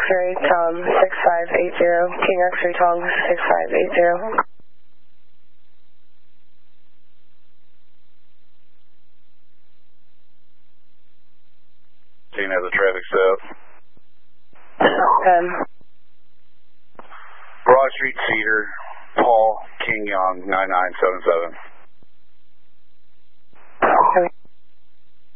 X-ray Tom 6580, King X-ray Tom 6580. Has a traffic stop. 10. Broad Street, Cedar, Paul, King Young, 9977.